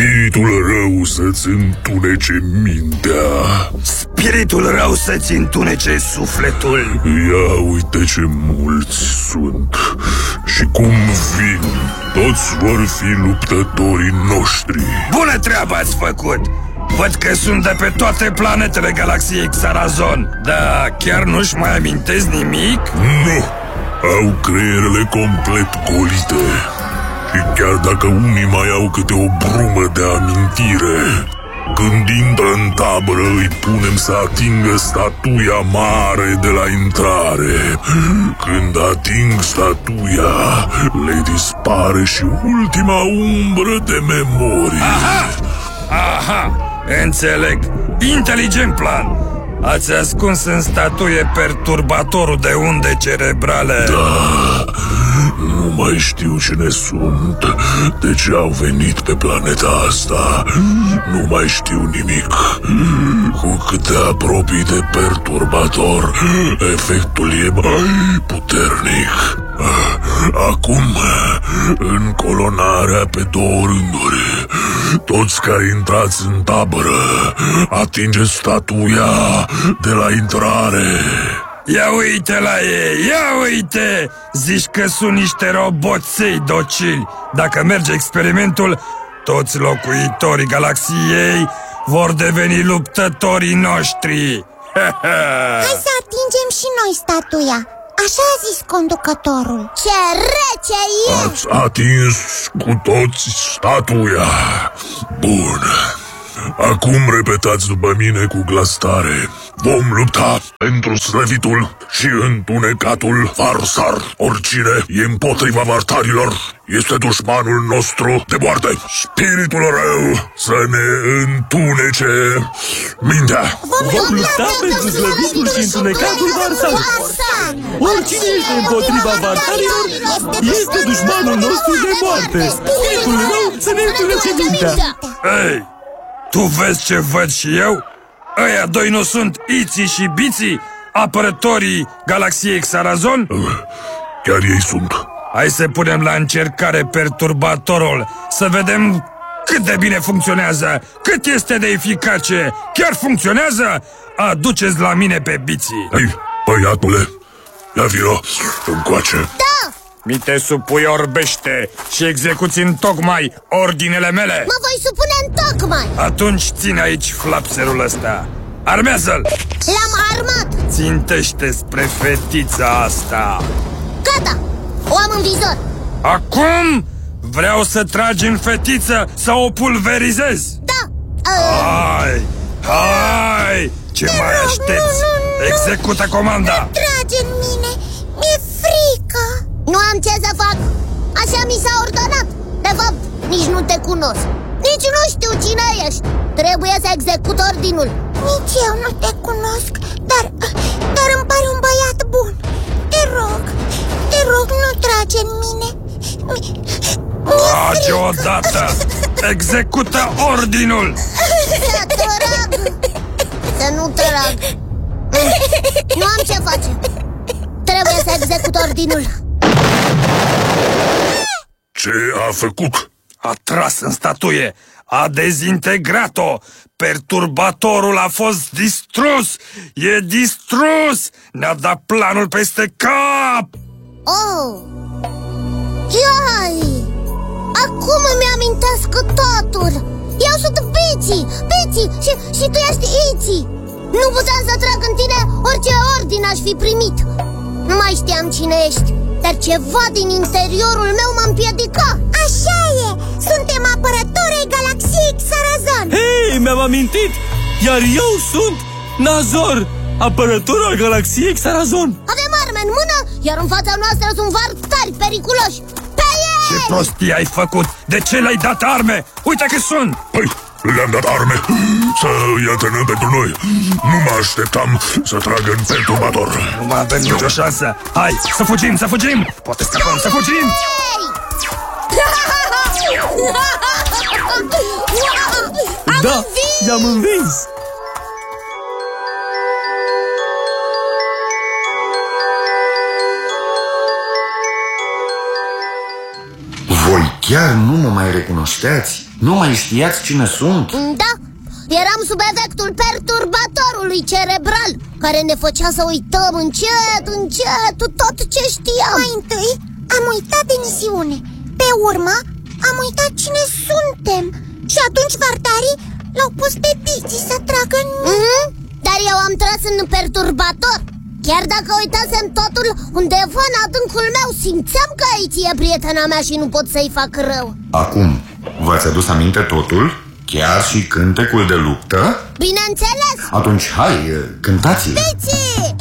spiritul rău să-ți întunece mintea. Spiritul rău să-ți întunece sufletul. Ia uite ce mulți sunt și cum vin. Toți vor fi luptătorii noștri. Bună treabă ați făcut! Văd că sunt de pe toate planetele galaxiei Xarazon. Da, chiar nu-și mai amintesc nimic? Nu! Au creierele complet golite. Și chiar dacă unii mai au câte o brumă de amintire, când intră în tabără îi punem să atingă statuia mare de la intrare. Când ating statuia, le dispare și ultima umbră de memorie. Aha, înțeleg. Inteligent plan. Ați ascuns în statuie perturbatorul de unde cerebrale. Da, nu mai știu cine sunt, de ce au venit pe planeta asta. Nu mai știu nimic. Cu cât te apropii de perturbator, efectul e mai puternic. Acum, în colonarea pe două rânduri, toți care intrați în tabără, atingeți statuia de la intrare. Ia uite la ei, ia uite! Zici că sunt niște roboței docili. Dacă merge experimentul, toți locuitorii galaxiei vor deveni luptătorii noștri. Hai să atingem și noi statuia. Așa a zis conducătorul. Ce rece e! Ați atins cu toți statuia. Bun. Acum repetați după mine cu glas tare. Vom lupta pentru slăvitul și întunecatul Varsar. Oricine e împotriva vartarilor este dușmanul nostru de moarte. Spiritul rău să ne întunece mintea. Vom lupta pentru slăvitul și întunecatul Varsar. Oricine este împotriva vartarilor este dușmanul nostru de moarte. Spiritul rău să ne întunece mintea. Ei, tu vezi ce văd și eu? Ăia doi nu sunt Iții și Biții, apărătorii galaxiei Xarazon? Chiar ei sunt. Hai să punem la încercare perturbatorul, să vedem cât de bine funcționează, cât este de eficace. Chiar funcționează? Aduceți la mine pe Biții. Ei, băiatule, ia vino încoace. Da! Mi te supui orbește și execuți întocmai ordinele mele. Mă voi supune întocmai. Atunci ține aici flapserul ăsta. Armează-l! L-am armat. Țintește spre fetița asta. Gata, o am în vizor. Acum vreau să tragi în fetiță, să o pulverizez. Da. Hai, hai! Ce mai aștepți? Execută comanda! Trage în mine, mi-e frică. Nu am ce să fac. Așa mi s-a ordonat. De fapt, nici nu te cunosc. Nici nu știu cine ești. Trebuie să execut ordinul. Nici eu nu te cunosc, dar îmi pare un băiat bun. Te rog, nu trage în mine. Trage odată! Execută ordinul! Să trag. Să nu trag. Nu am ce face. Trebuie să execut ordinul. Ce a făcut? A tras în statuie, a dezintegrat-o. Perturbatorul a fost distrus. E distrus. Ne-a dat planul peste cap. Oh! Iai! Acum îmi amintesc totul. Eu sunt Biții și tu ești Iții. Nu puteam să trag în tine orice ordine aș fi primit. Nu mai știam cine ești, dar ceva din interiorul meu mă împiedica. Așa e, suntem apărătorii galaxiei Xarazon. Hei, mi-am amintit! Iar eu sunt Nazor, apărător al galaxiei Xarazon. Avem arme în mână, iar în fața noastră sunt vartari periculoși. Pe ei! Ce prostie ai făcut? De ce le-ai dat arme? Uite că sunt! Păi, le-am dat arme să îi antrenăm pentru noi. Nu mă așteptam să tragă în perturbator. Nu mai avem nicio șansă. Hai, să fugim, să fugim! Poate scapăm, să fugim! Da, i-am învins. Voi Chiar nu mă mai recunoșteați? Nu mai știați cine sunt? Da, eram sub efectul perturbatorului cerebral, care ne făcea să uităm încet, încet tot ce știam. Mai întâi am uitat de misiune, pe urmă am uitat cine suntem. Și atunci vartarii l-au pus pe Bici să tragă în Dar eu am tras în perturbator. Chiar dacă uitasem totul, undeva în adâncul meu simțeam că aici e prietena mea și nu pot să-i fac rău. Acum, v-ați adus aminte totul? Chiar și cântecul de luptă? Bineînțeles! Atunci, hai, cântați-l! Bici!